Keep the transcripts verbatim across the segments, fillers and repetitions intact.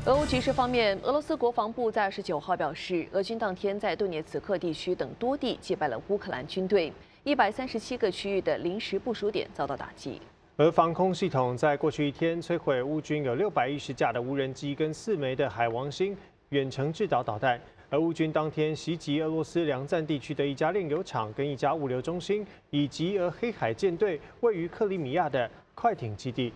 俄乌局势方面，俄罗斯国防部在二十九号表示，俄军当天在顿涅茨克地区等多地击败了乌克兰军队，一百三十七个区域的临时部署点遭到打击。 而防空系统在过去一天摧毁乌军有六百一十架的无人机跟四枚的海王星远程制导导弹。而乌军当天袭击俄罗斯梁赞地区的一家炼油厂跟一家物流中心，以及俄黑海舰队位于克里米亚的快艇基地。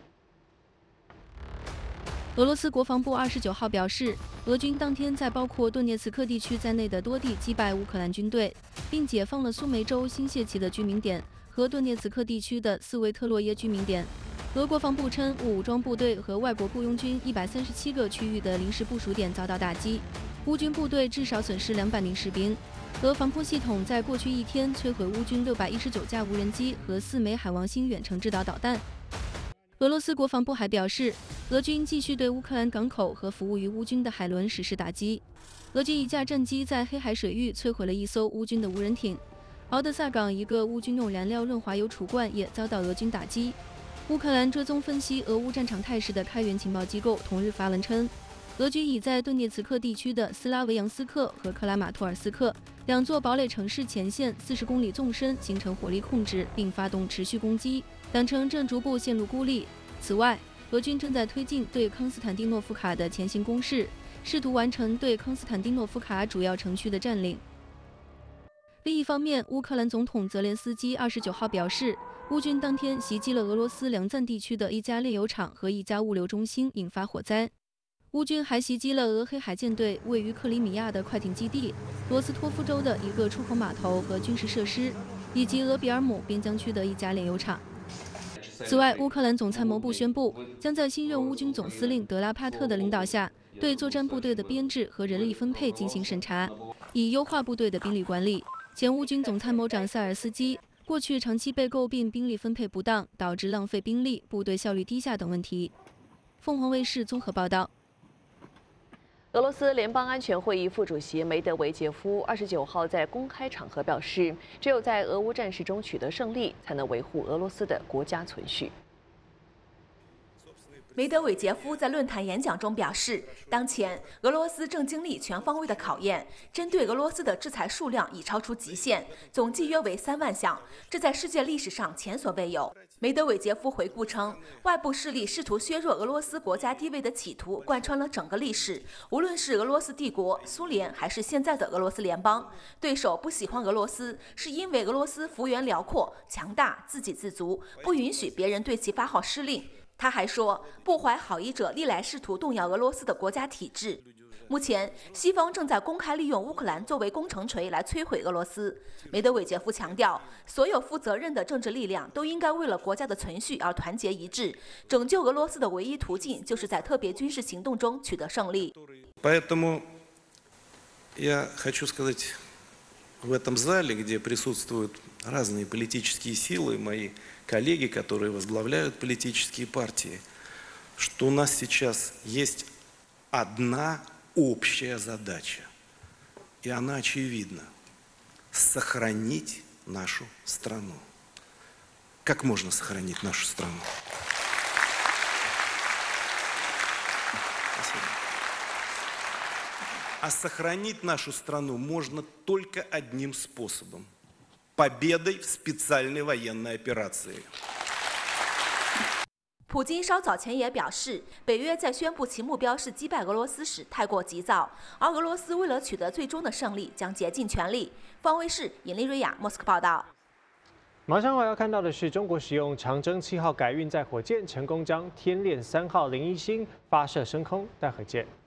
俄罗斯国防部二十九号表示，俄军当天在包括顿涅茨克地区在内的多地击败乌克兰军队，并解放了苏梅州新谢奇的居民点和顿涅茨克地区的斯维特洛耶居民点。俄国防部称，武装部队和外国雇佣军一百三十七个区域的临时部署点遭到打击，乌军部队至少损失两百名士兵。俄防空系统在过去一天摧毁乌军六百一十九架无人机和四枚海王星远程制导导弹。 俄罗斯国防部还表示，俄军继续对乌克兰港口和服务于乌军的海轮实施打击。俄军一架战机在黑海水域摧毁了一艘乌军的无人艇。敖德萨港一个乌军用燃料润滑油储罐也遭到俄军打击。乌克兰追踪分析俄乌战场态势的开源情报机构同日发文称，俄军已在顿涅茨克地区的斯拉维扬斯克和克拉马托尔斯克两座堡垒城市前线四十公里纵深形成火力控制，并发动持续攻击。 党城正逐步陷入孤立。此外，俄军正在推进对康斯坦丁诺夫卡的前行攻势，试图完成对康斯坦丁诺夫卡主要城区的占领。另一方面，乌克兰总统泽连斯基二十九号表示，乌军当天袭击了俄罗斯梁赞地区的一家炼油厂和一家物流中心，引发火灾。乌军还袭击了俄黑海舰队位于克里米亚的快艇基地、罗斯托夫州的一个出口码头和军事设施，以及俄比尔姆边疆区的一家炼油厂。 此外，乌克兰总参谋部宣布，将在新任乌军总司令德拉帕特的领导下，对作战部队的编制和人力分配进行审查，以优化部队的兵力管理。前乌军总参谋长塞尔斯基过去长期被诟病兵力分配不当，导致浪费兵力、部队效率低下等问题。凤凰卫视综合报道。 俄罗斯联邦安全会议副主席梅德韦杰夫二十九号在公开场合表示，只有在俄乌战事中取得胜利，才能维护俄罗斯的国家存续。 梅德韦杰夫在论坛演讲中表示，当前俄罗斯正经历全方位的考验，针对俄罗斯的制裁数量已超出极限，总计约为三万项，这在世界历史上前所未有。梅德韦杰夫回顾称，外部势力试图削弱俄罗斯国家地位的企图贯穿了整个历史，无论是俄罗斯帝国、苏联，还是现在的俄罗斯联邦，对手不喜欢俄罗斯，是因为俄罗斯幅员辽阔、强大、自给自足，不允许别人对其发号施令。 他还说，不怀好意者历来试图动摇俄罗斯的国家体制。目前，西方正在公开利用乌克兰作为攻城锤来摧毁俄罗斯。梅德韦杰夫强调，所有负责任的政治力量都应该为了国家的存续而团结一致。拯救俄罗斯的唯一途径，就是在特别军事行动中取得胜利。 Поэтому я хочу сказать, в этом зале, где присутствуют разные политические силы, мои коллеги, которые возглавляют политические партии, что у нас сейчас есть одна общая задача, и она очевидна – сохранить нашу страну. Как можно сохранить нашу страну? Спасибо. А сохранить нашу страну можно только одним способом – победой в специальной военной операции. 普京稍早前也表示，北约在宣布其目标是击败俄罗斯时太过急躁，而俄罗斯为了取得最终的胜利，将竭尽全力。方卫视尹丽瑞亚莫斯科报道。 马上我要看到的是，中国使用长征七号改运载火箭成功将天链三号零一星发射升空，待会见。